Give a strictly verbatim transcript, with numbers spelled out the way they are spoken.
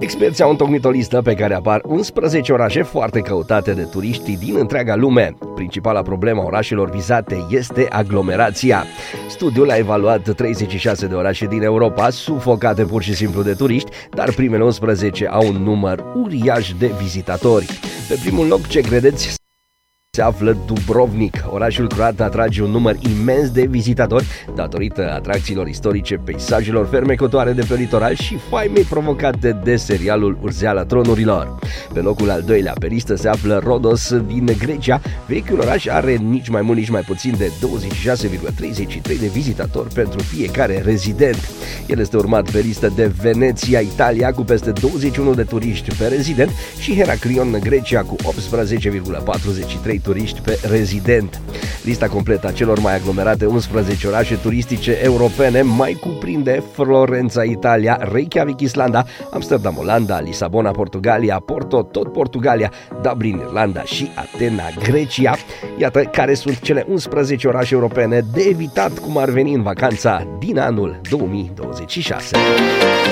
Experții au întocmit o listă pe care apar unsprezece orașe foarte căutate de turiști din întreaga lume. Principala problemă a orașelor vizate este aglomerația. Studiul a evaluat treizeci și șase de orașe din Europa, sufocate pur și simplu de turiști, dar primele unsprezece au un număr uriaș de vizitatori. Pe primul loc, ce credeți? Se află Dubrovnik. Orașul croat atrage un număr imens de vizitatori datorită atracțiilor istorice, peisajelor fermecătoare de pe litoral și faimei provocate de serialul Urzeala tronurilor. Pe locul al doilea pe listă se află Rhodos din Grecia. Vechiul oraș are nici mai mult, nici mai puțin de douăzeci și șase virgulă treizeci și trei de vizitatori pentru fiecare rezident. El este urmat pe listă de Veneția, Italia, cu peste douăzeci și unu de turiști pe rezident și Heraclion, Grecia, cu optsprezece virgulă patruzeci și trei turiști pe rezident. Lista completă a celor mai aglomerate unsprezece orașe turistice europene mai cuprinde Florența, Italia, Reykjavik, Islanda, Amsterdam, Olanda, Lisabona, Portugalia, Porto, tot Portugalia, Dublin, Irlanda și Atena, Grecia. Iată care sunt cele unsprezece orașe europene de evitat cum ar veni în vacanța din anul două mii douăzeci și șase.